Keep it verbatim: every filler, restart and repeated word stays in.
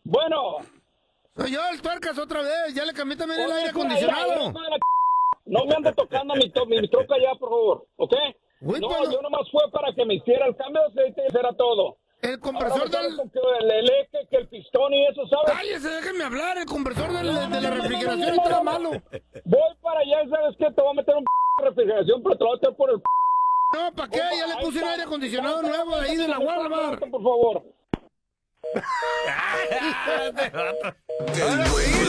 Bueno. Soy yo, el tuercas, otra vez. Ya le cambié también el aire acondicionado. No me ande tocando mi, to mi troca ya, por favor, ¿ok? Uy, no, pero... yo nomás fue para que me hiciera el cambio de aceite y era todo. El compresor del... El, el eje, que el pistón y eso, ¿sabes? Cállese, déjenme hablar. El compresor del, de la refrigeración está malo. Voy para allá, ¿sabes qué? Te voy a meter un p refrigeración, pero te lo voy a meter por el p. No, ¿para qué? Ya le puse un aire acondicionado nuevo de ahí de la Walmart. Por favor. El